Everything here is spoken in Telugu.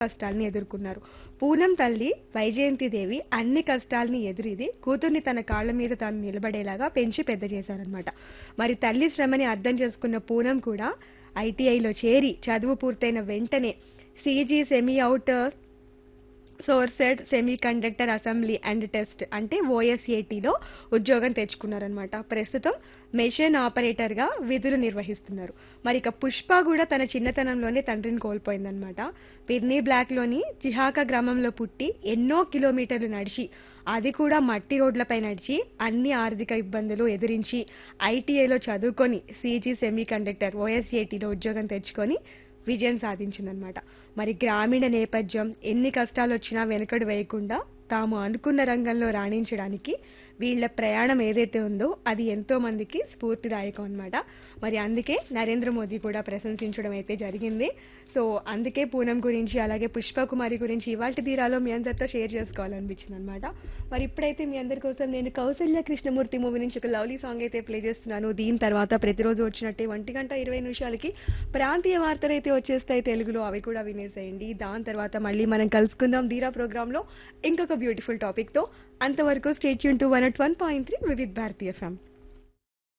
కష్టాల్ని ఎదుర్కొన్నారు. పూనం తల్లి వైజయంతిదేవి అన్ని కష్టాల్ని ఎదురిది కూతుర్ని తన కాళ్ళ మీద తాను నిలబడేలాగా పెంచి పెద్ద చేశారనమాట. మరి తల్లి శ్రమని అర్థం చేసుకున్న పూనం కూడా ఐటీఐలో చేరి చదువు పూర్తయిన వెంటనే CG semi out sourced semi conductor assembly and test అంటే ఓఎస్ఏటీలో ఉద్యోగం తెచ్చుకున్నారనమాట. ప్రస్తుతం మెషిన్ ఆపరేటర్ గా విధులు నిర్వహిస్తున్నారు. మరి ఇక పుష్ప కూడా తన చిన్నతనంలోనే తండ్రిని కోల్పోయిందనమాట. పిర్నీ బ్లాక్ లోని చిహాక గ్రామంలో పుట్టి ఎన్నో కిలోమీటర్లు నడిచి, అది కూడా మట్టి రోడ్లపై నడిచి అన్ని ఆర్థిక ఇబ్బందులు ఎదిరించి ఐటీఐలో చదువుకొని సీజీ సెమీ కండక్టర్ ఓఎస్ఏటీలో ఉద్యోగం తెచ్చుకొని విజయం సాధించిందనమాట. మరి గ్రామీణ నేపథ్యం ఎన్ని కష్టాలు వచ్చినా వెనుకడు వేయకుండా తాము అనుకున్న రంగంలో రాణించడానికి వీళ్ళ ప్రయాణం ఏదైతే ఉందో అది ఎంతో మందికి స్ఫూర్తిదాయకం అన్నమాట. మరి అందుకే నరేంద్ర మోదీ కూడా ప్రశంసించడం అయితే జరిగింది. సో అందుకే పూనం గురించి అలాగే పుష్ప కుమారి గురించి ఇవాల్టి తీరాలో మీ అందరితో షేర్ చేసుకోవాలనిపించింది అనమాట. మరి ఇప్పుడైతే మీ అందరి కోసం నేను కౌసల్య కృష్ణమూర్తి మూవీ నుంచి ఒక లవ్లీ సాంగ్ అయితే ప్లే చేస్తున్నాను. దీని తర్వాత ప్రతిరోజు వచ్చినట్టే 1:20 ప్రాంతీయ వార్తలు అయితే వచ్చేస్తాయి తెలుగులో, అవి కూడా వినేసేయండి. దాని తర్వాత మళ్ళీ మనం కలుసుకుందాం ధీరా ప్రోగ్రామ్ లో ఇంకొక బ్యూటిఫుల్ టాపిక్ తో. అంతవరకు stay tune to 101.3 Vividh Bharatiya FM.